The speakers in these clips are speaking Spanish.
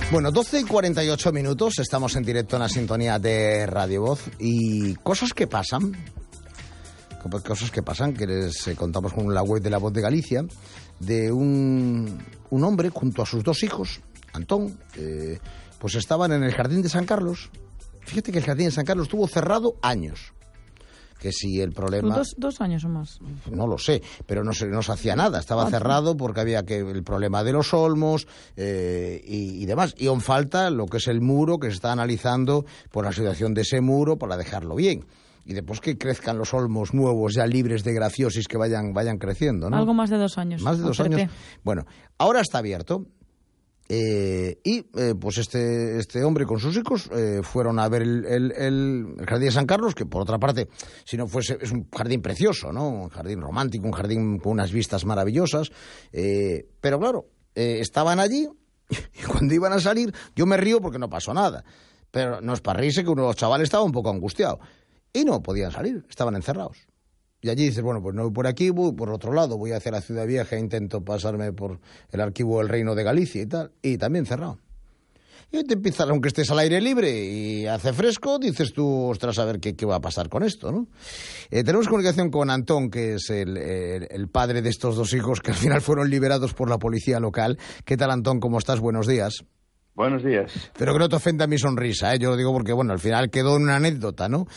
Bueno, 12 y 48 minutos, estamos en directo en la sintonía de Radio Voz y cosas que pasan, que les contamos con la web de La Voz de Galicia, de un hombre junto a sus dos hijos, Antón, pues estaban en el Jardín de San Carlos. Fíjate que el Jardín de San Carlos estuvo cerrado años. Que si el problema... ¿Dos años o más? No lo sé, pero no se hacía nada. Estaba cerrado porque había el problema de los olmos y demás. Y aún falta lo que es el muro, que se está analizando por la situación de ese muro para dejarlo bien. Y después que crezcan los olmos nuevos ya libres de grafiosis que vayan creciendo, ¿no? Algo más de 2 años. Más de 2 años. Bueno, ahora está abierto. Pues este hombre con sus hijos fueron a ver el Jardín de San Carlos, que por otra parte, si no fuese, es un jardín precioso, ¿no? Un jardín romántico, un jardín con unas vistas maravillosas, pero claro, estaban allí y cuando iban a salir, yo me río porque no pasó nada, pero no es para reírse que uno de los chavales estaba un poco angustiado y no podían salir, estaban encerrados. Y allí dices, bueno, pues no voy por aquí, voy por otro lado, voy hacia la Ciudad Vieja, intento pasarme por el archivo del Reino de Galicia y tal, y también cerrado. Y te empiezas, aunque estés al aire libre y hace fresco, dices tú, ostras, a ver qué va a pasar con esto, ¿no? Tenemos comunicación con Antón, que es el padre de estos dos hijos que al final fueron liberados por la policía local. ¿Qué tal, Antón? ¿Cómo estás? Buenos días. Buenos días. Pero que no te ofenda mi sonrisa, ¿eh? Yo lo digo porque, bueno, al final quedó en una anécdota, ¿no?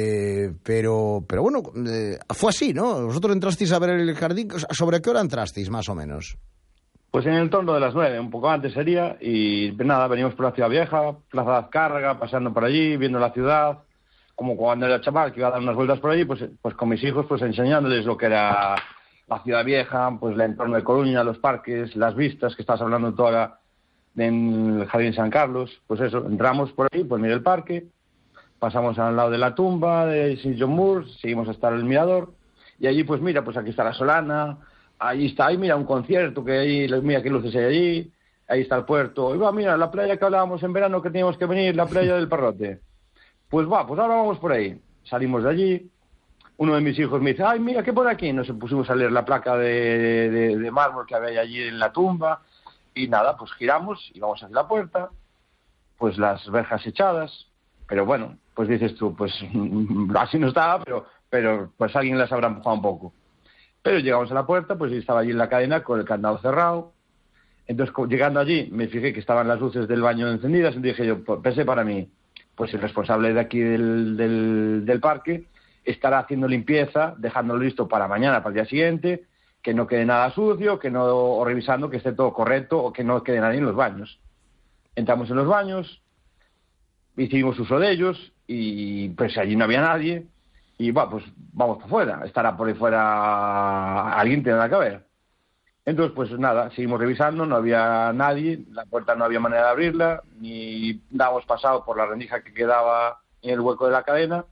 Pero bueno, fue así, ¿no? Vosotros entrasteis a ver el jardín. ¿Sobre qué hora entrasteis, más o menos? Pues en el torno de las 9, un poco antes sería, y nada, venimos por la Ciudad Vieja, Plaza de Azcárraga, pasando por allí, viendo la ciudad, como cuando era chaval que iba a dar unas vueltas por allí, pues con mis hijos, pues enseñándoles lo que era la Ciudad Vieja, pues el entorno de Coruña, los parques, las vistas, que estás hablando toda en el Jardín San Carlos, pues eso, entramos por ahí, pues mira el parque, pasamos al lado de la tumba de Sir John Moore, seguimos hasta el mirador, y allí pues mira, pues aquí está la Solana, ahí mira un concierto, que ahí, mira qué luces hay allí, ahí está el puerto, y va, mira, la playa que hablábamos en verano que teníamos que venir, la playa del Parrote, pues ahora vamos por ahí, salimos de allí, uno de mis hijos me dice, ay, mira, ¿qué por aquí? Nos pusimos a leer la placa de mármol que había allí en la tumba. Y nada, pues giramos y vamos hacia la puerta, pues las verjas echadas, pero bueno, pues dices tú, pues así no estaba, pero pues alguien las habrá empujado un poco. Pero llegamos a la puerta, pues estaba allí en la cadena con el candado cerrado. Entonces, llegando allí, me fijé que estaban las luces del baño encendidas y dije yo, pensé para mí, pues el responsable de aquí del parque estará haciendo limpieza, dejándolo listo para mañana, para el día siguiente, que no quede nada sucio, o revisando que esté todo correcto o que no quede nadie en los baños. Entramos en los baños, hicimos uso de ellos y pues allí no había nadie y pues vamos para afuera, estará por ahí fuera, alguien tendrá que ver. Entonces pues nada, seguimos revisando, no había nadie, la puerta no había manera de abrirla, ni dábamos pasado por la rendija que quedaba en el hueco de la cadena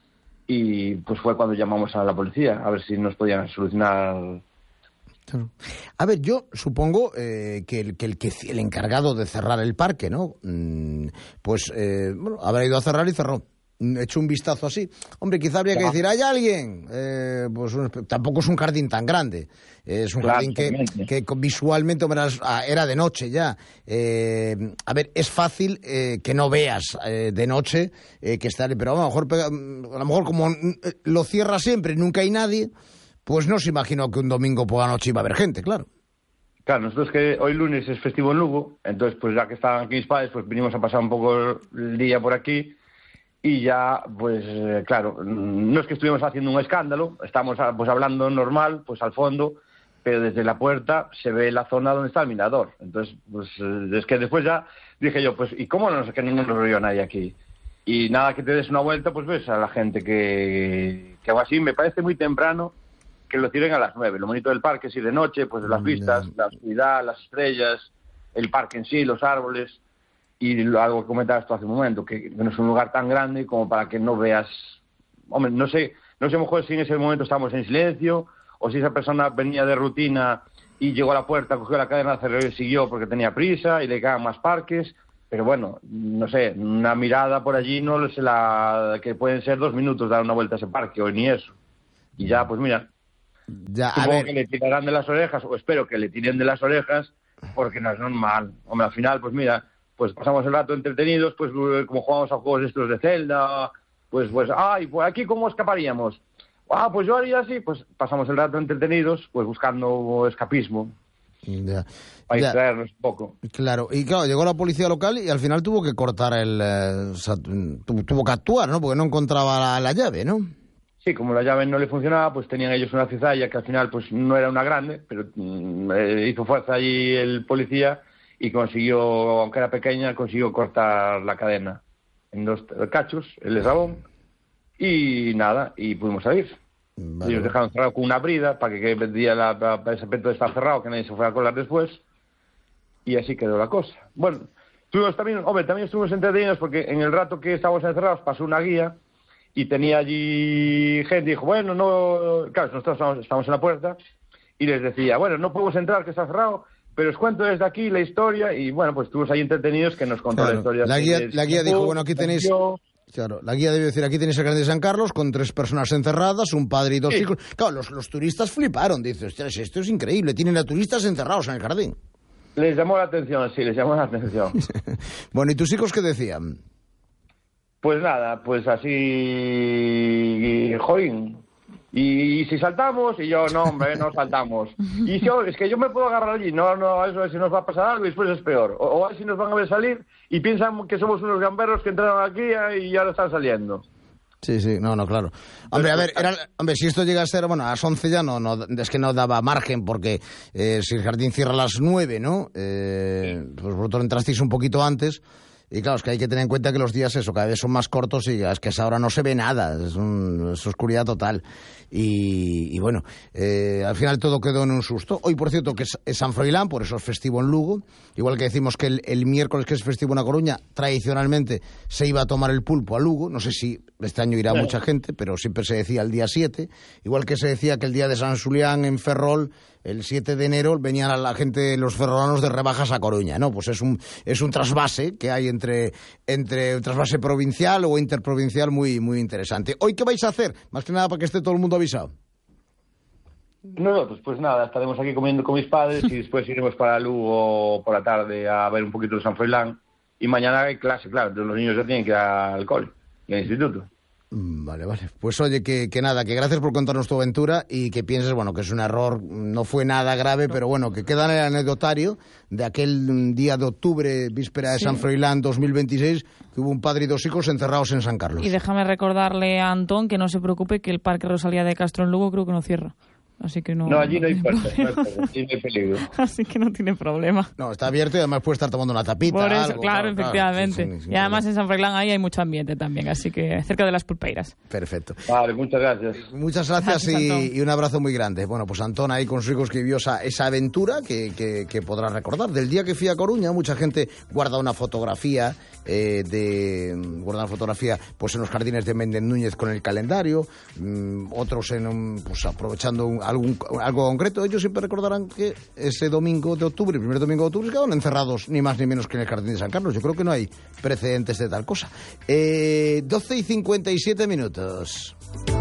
y pues fue cuando llamamos a la policía a ver si nos podían solucionar. A ver, yo supongo que el encargado de cerrar el parque, ¿no? Pues habrá ido a cerrar y cerró. He hecho un vistazo así. Hombre, quizá habría que decir, ¿hay alguien? Pues tampoco es un jardín tan grande. Es un jardín que visualmente era de noche ya. A ver, es fácil que no veas de noche que está... Pero a lo mejor como lo cierra siempre y nunca hay nadie... Pues no se imaginó que un domingo por la noche iba a haber gente, claro. Claro, nosotros que hoy lunes es festivo en Lugo, entonces pues ya que estaban aquí mis padres, pues vinimos a pasar un poco el día por aquí y ya, pues claro, no es que estuvimos haciendo un escándalo, estamos pues hablando normal, pues al fondo, pero desde la puerta se ve la zona donde está el mirador. Entonces, pues es que después ya dije yo, pues ¿y cómo no sé que no nos veo nadie aquí? Y nada, que te des una vuelta, pues ves a la gente que hago así, me parece muy temprano que lo tiren a las 9. Lo bonito del parque, si de noche, pues las vistas, la oscuridad, las estrellas, el parque en sí, los árboles, y algo que comentabas tú hace un momento, que no es un lugar tan grande como para que no veas... Hombre, no sé a lo mejor si en ese momento estábamos en silencio, o si esa persona venía de rutina y llegó a la puerta, cogió la cadena, cerró y siguió porque tenía prisa, y le quedaban más parques, pero bueno, no sé, una mirada por allí no sé que pueden ser 2 minutos dar una vuelta a ese parque, o ni eso. Y ya, pues mira... Ya, supongo que le tirarán de las orejas, o espero que le tiren de las orejas, porque no es normal. Hombre, al final, pues mira, pues pasamos el rato entretenidos, pues como jugamos a juegos estos de Zelda, pues aquí ¿cómo escaparíamos? Pues yo haría así, pues pasamos el rato entretenidos, pues buscando escapismo. Ya. Para distraernos un poco. Claro, y claro, llegó la policía local y al final tuvo que cortar tuvo que actuar, ¿no? Porque no encontraba la llave, ¿no? Sí, como la llave no le funcionaba, pues tenían ellos una cizalla que al final pues no era una grande, pero hizo fuerza allí el policía y consiguió, aunque era pequeña, consiguió cortar la cadena en 2 cachos, el eslabón, y nada, y pudimos salir. Vale. Ellos dejaron cerrado con una brida para que vendía ese aspecto de estar cerrado, que nadie se fuera a colar después, y así quedó la cosa. Bueno, también estuvimos entretenidos porque en el rato que estábamos encerrados pasó una guía y tenía allí gente y dijo, bueno, no, claro, nosotros estamos en la puerta y les decía, bueno, no podemos entrar, que está cerrado, pero os cuento desde aquí la historia, y bueno, pues estuvimos ahí entretenidos, que nos contó la historia. La guía dijo, bueno, aquí tenéis... Claro, la guía debió decir, aquí tenéis el Jardín de San Carlos con 3 personas encerradas, un padre y 2 hijos. Claro, los turistas fliparon, dice, ostras, esto es increíble, tienen a turistas encerrados en el jardín. Les llamó la atención, sí, les llamó la atención. Bueno, ¿y tus hijos qué decían? Pues nada, pues así, jolín. Y si saltamos, y yo, no, hombre, no saltamos. Y yo, es que yo me puedo agarrar allí, no, eso es si nos va a pasar algo y después es peor. O a ver si nos van a ver salir y piensan que somos unos gamberros que entraron aquí y ahora están saliendo. Sí, no, claro. Hombre, a ver, si esto llega a ser, bueno, a las 11 ya no es que no daba margen, porque si el jardín cierra a las 9, ¿no? Pues vosotros entrasteis un poquito antes. Y claro, es que hay que tener en cuenta que los días cada vez son más cortos y es que a esa hora no se ve nada, es oscuridad total. Y bueno, al final todo quedó en un susto. Hoy, por cierto, que es San Froilán, por eso es festivo en Lugo. Igual que decimos que el miércoles, que es festivo en A Coruña, tradicionalmente se iba a tomar el pulpo a Lugo. No sé si este año irá mucha gente, pero siempre se decía el día 7. Igual que se decía que el día de San Xulián en Ferrol, el 7 de enero, venían a la gente, los ferrolanos, de rebajas a Coruña, ¿no? Pues es un trasvase que hay entre un trasvase provincial o interprovincial muy, muy interesante. ¿Hoy qué vais a hacer? Más que nada para que esté todo el mundo avisado. Nosotros, pues nada, estaremos aquí comiendo con mis padres y después iremos para Lugo por la tarde a ver un poquito de San Froilán. Y mañana hay clase, claro, los niños ya tienen que ir al cole y al instituto. Vale. Pues oye, que nada, que gracias por contarnos tu aventura y que pienses, bueno, que es un error, no fue nada grave, pero bueno, que queda en el anecdotario de aquel día de octubre, víspera de San Froilán 2026, que hubo un padre y 2 hijos encerrados en San Carlos. Y déjame recordarle a Antón que no se preocupe, que el Parque Rosalía de Castro en Lugo creo que no cierra. Así que no allí no hay fuerza, allí no hay peligro. Así que no tiene problema. No, está abierto y además puede estar tomando una tapita. Por eso, algo, claro, efectivamente. Sí, y además en San Froilán ahí hay mucho ambiente también, así que cerca de las pulpeiras. Perfecto. Vale, muchas gracias. Muchas gracias y un abrazo muy grande. Bueno, pues Antón ahí con sus hijos, que vivió esa aventura que podrá recordar. Del día que fui a Coruña, mucha gente guarda una fotografía pues en los jardines de Méndez Núñez con el calendario, otros pues aprovechando algo concreto. Ellos siempre recordarán que ese domingo de octubre, el primer domingo de octubre, se quedaron encerrados ni más ni menos que en el Jardín de San Carlos. Yo creo que no hay precedentes de tal cosa. 12:57.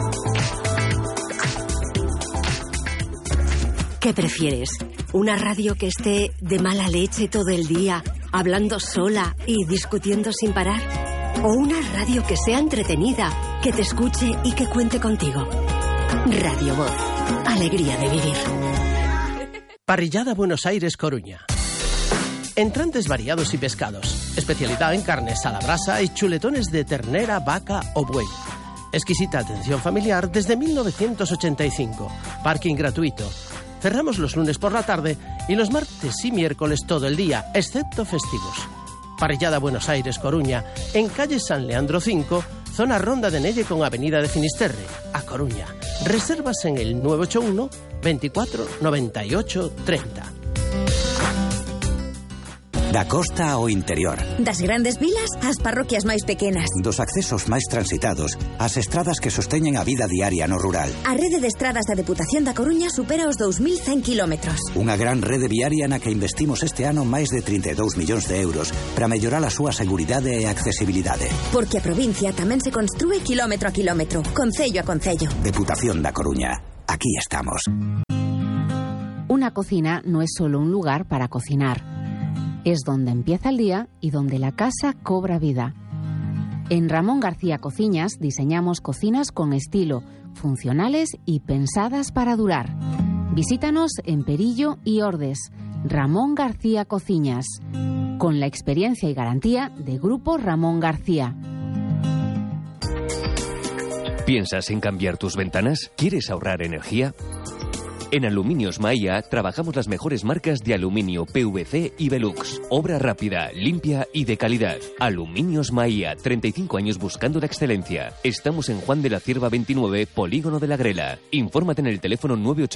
¿Qué prefieres? ¿Una radio que esté de mala leche todo el día, hablando sola y discutiendo sin parar? ¿O una radio que sea entretenida, que te escuche y que cuente contigo? Radio Voz. Alegría de vivir. Parrillada Buenos Aires, Coruña. Entrantes variados y pescados. Especialidad en carnes a la brasa y chuletones de ternera, vaca o buey. Exquisita atención familiar desde 1985. Parking gratuito. Cerramos los lunes por la tarde y los martes y miércoles todo el día, excepto festivos. Parrillada Buenos Aires, Coruña, en calle San Leandro 5, zona Ronda de Nelle con avenida de Finisterre, A Coruña. Reservas en el 981 24 98 30. Da costa ao interior. Das grandes vilas ás parroquias máis pequenas. Dos accesos máis transitados ás estradas que sosteñen a vida diaria no rural. A rede de estradas da Deputación da Coruña supera os 2.100 kilómetros. Unha gran rede viaria na que investimos este ano máis de 32 millóns de euros para mellorar a súa seguridade e accesibilidade. Porque a provincia tamén se construe kilómetro a kilómetro, concello a concello. Deputación da Coruña. Aquí estamos. Una cocina no es solo un lugar para cocinar. Es donde empieza el día y donde la casa cobra vida. En Ramón García Cocinas diseñamos cocinas con estilo, funcionales y pensadas para durar. Visítanos en Perillo y Ordes. Ramón García Cocinas, con la experiencia y garantía de Grupo Ramón García. ¿Piensas en cambiar tus ventanas? ¿Quieres ahorrar energía? En Aluminios Maia trabajamos las mejores marcas de aluminio, PVC y Velux. Obra rápida, limpia y de calidad. Aluminios Maia, 35 años buscando la excelencia. Estamos en Juan de la Cierva 29, Polígono de la Grela. Infórmate en el teléfono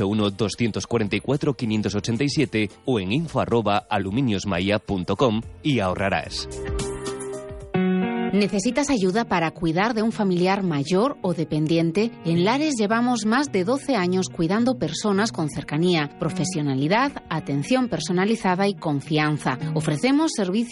981-244-587 o en info@aluminiosmaia.com y ahorrarás. ¿Necesitas ayuda para cuidar de un familiar mayor o dependiente? En Lares llevamos más de 12 años cuidando personas con cercanía, profesionalidad, atención personalizada y confianza. Ofrecemos servicios